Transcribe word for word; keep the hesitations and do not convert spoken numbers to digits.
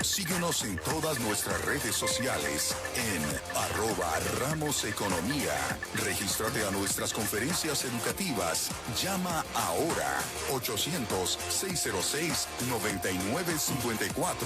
Síguenos en todas nuestras redes sociales en arroba Ramos Economía. Regístrate a nuestras conferencias educativas. Llama ahora ochocientos, seiscientos seis, noventa y nueve cincuenta y cuatro